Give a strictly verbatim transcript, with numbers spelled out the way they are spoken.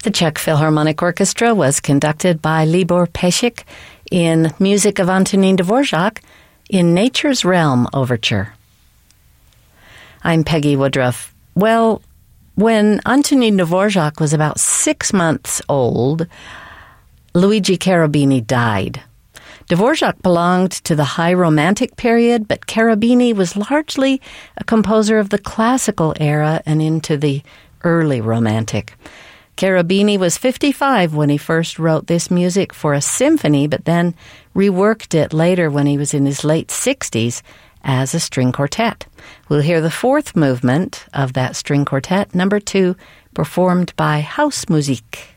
The Czech Philharmonic Orchestra was conducted by Libor Pesik in music of Antonín Dvořák in Nature's Realm Overture. I'm Peggy Woodruff. Well, when Antonín Dvořák was about six months old, Luigi Cherubini died. Dvořák belonged to the High Romantic period, but Cherubini was largely a composer of the classical era and into the early Romantic. Cherubini was fifty-five when he first wrote this music for a symphony, but then reworked it later when he was in his late sixties as a string quartet. We'll hear the fourth movement of that string quartet, number two, performed by Hausmusik.